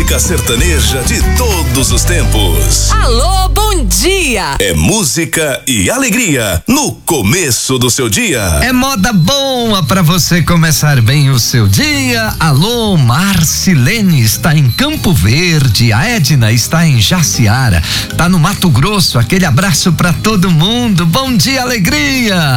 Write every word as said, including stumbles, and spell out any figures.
música sertaneja de todos os tempos. Alô, bom dia! É música e alegria no começo do seu dia. É moda boa pra você começar bem o seu dia. Alô, Marcilene está em Campo Verde, a Edna está em Jaciara, tá no Mato Grosso. Aquele abraço pra todo mundo. Bom dia, alegria!